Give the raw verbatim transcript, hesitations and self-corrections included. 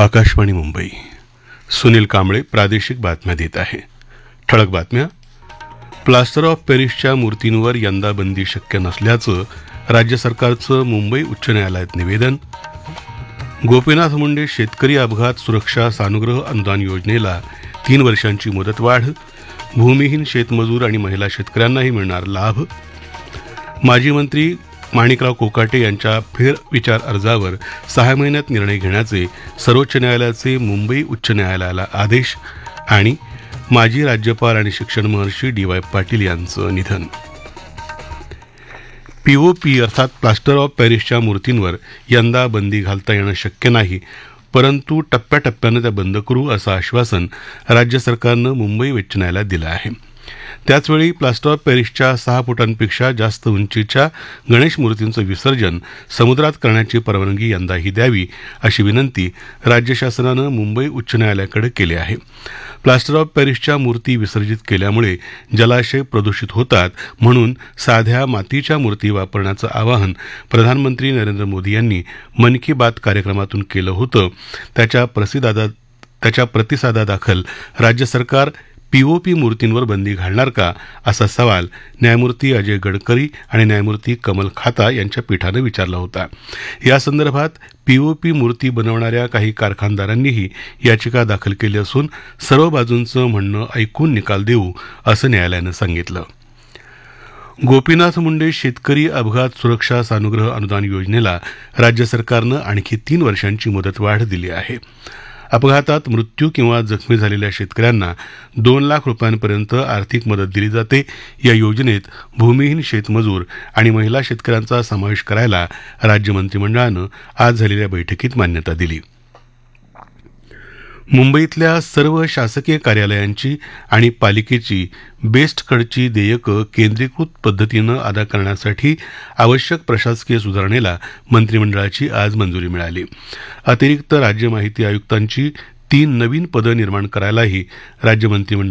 आकाशवाणी मुंबई. सुनील कांबळे प्रादेशिक बातम्या देत आहे. ठळक बातम्या. प्लास्टर ऑफ पॅरिसच्या मूर्तींवर यंदा बंदी शक्य नसल्याचं राज्य सरकारचं मुंबई उच्च न्यायालयात निवेदन. गोपीनाथ मुंडे शेतकरी अपघात सुरक्षा सानुग्रह अनुदान योजनेला तीन वर्षांची मुदतवाढ. भूमिहीन शेतमजूर आणि महिला शेतकऱ्यांनाही मिळणार लाभ. माजी मंत्री माणिकराव कोकाटे यांच्या फेरविचार अर्जावर सहा महिन्यात निर्णय घेण्याचे सर्वोच्च न्यायालयाचे मुंबई उच्च न्यायालयाला आदेश. आणि माजी राज्यपाल आणि शिक्षण महर्षी डी वाय पाटील यांचं निधन. पीओपी अर्थात प्लास्टर ऑफ पॅरिसच्या मूर्तींवर यंदा बंदी घालता येणं शक्य नाही, परंतु टप्प्याटप्प्यानं त्या बंद करू असं आश्वासन राज्य सरकारनं मुंबई उच्च न्यायालयात दिलं आहे. त्याचवेळी प्लास्टर ऑफ पॅरिसच्या सहा फुटांपेक्षा जास्त उंचीच्या गणेश मूर्तींचं विसर्जन समुद्रात करण्याची परवानगी यंदाही द्यावी अशी विनंती राज्य शासनानं मुंबई उच्च न्यायालयाकडे केली आहे. प्लास्टर ऑफ पॅरिसच्या मूर्ती विसर्जित केल्यामुळे जलाशय प्रदूषित होतात, म्हणून साध्या मातीच्या मूर्ती वापरण्याचं आवाहन प्रधानमंत्री नरेंद्र मोदी यांनी मन की बात कार्यक्रमातून केलं होतं. त्याच्या प्रसिद्धादा त्याच्या प्रतिसादादाखल राज्य सरकार पीओपी मूर्तींवर बंदी घालणार का असा सवाल न्यायमूर्ती अजय गडकरी आणि न्यायमूर्ती कमल खाता यांच्या पीठानं विचारला होता. या संदर्भात पीओपी मूर्ती बनवणाऱ्या काही कारखानदारांनीही याचिका दाखल केली असून सर्व बाजूंचं म्हणणं ऐकून निकाल देऊ असं न्यायालयानं सांगितलं. गोपीनाथ मुंडे शेतकरी अपघात सुरक्षा सानुग्रह अनुदान योजनेला राज्य सरकारनं आणखी तीन वर्षांची मुदतवाढ दिली आहे. अपघातात मृत्यू किंवा जखमी झालेल्या शेतकऱ्यांना दोन लाख रुपयांपर्यंत आर्थिक मदत दिली जाते. या योजनेत भूमिहीन शेतमजूर आणि महिला शेतकऱ्यांचा समावेश करायला राज्य मंत्रिमंडळानं आज झालेल्या बैठकीत मान्यता दिली. मुंबईतल्या सर्व शासकीय कार्यालयांची आणि पालिकेची बेस्टकडची देयकं केंद्रीकृत पद्धतीनं अदा करण्यासाठी आवश्यक प्रशासकीय सुधारणेला मंत्रिमंडळाची आज मंजुरी मिळाली. अतिरिक्त राज्य माहिती आयुक्तांची तीन नवीन पदं निर्माण करायलाही राज्य मंत्रिमंडळ